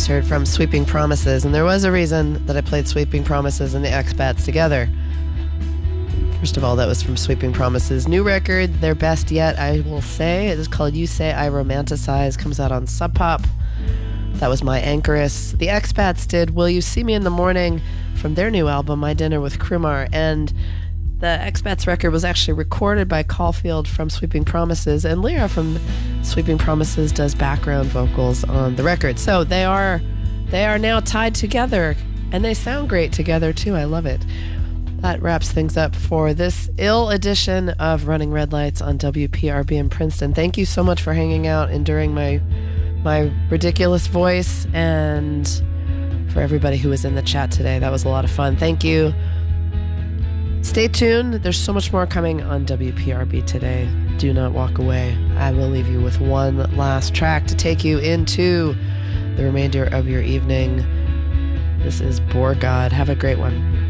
just heard from Sweeping Promises, and there was a reason that I played Sweeping Promises and the Expats together. First of all, that was from Sweeping Promises' new record, their best yet, I will say. It is called You Say I Romanticize, comes out on Sub Pop. That was My Anchoress. The Expats did Will You See Me in the Morning from their new album, My Dinner with Krumar, and the Expats record was actually recorded by Caulfield from Sweeping Promises, and Lyra from Sweeping Promises does background vocals on the record. So they are now tied together, and they sound great together too. I love it. That wraps things up for this ill edition of Running Red Lights on WPRB in Princeton. Thank you so much for hanging out, enduring my ridiculous voice, and for everybody who was in the chat today. That was a lot of fun. Thank you. Stay tuned. There's so much more coming on WPRB today. Do not walk away. I will leave you with one last track to take you into the remainder of your evening. This is Bore God. Have a great one.